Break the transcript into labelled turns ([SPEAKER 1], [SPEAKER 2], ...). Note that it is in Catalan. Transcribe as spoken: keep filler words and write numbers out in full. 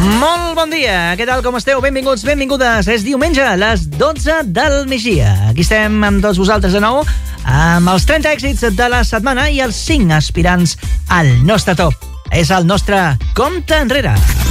[SPEAKER 1] Molt bon dia, què tal, com esteu? Benvinguts, benvingudes. És diumenge a les dotze del migdia. Aquí estem amb tots vosaltres de nou, amb els trenta èxits de la setmana i els cinc aspirants al nostre top. És el nostre compte enrere.